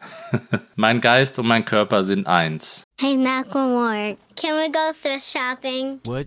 Mein Geist und mein Körper sind eins. Hey, Macklemore, can we go thrift shopping? What?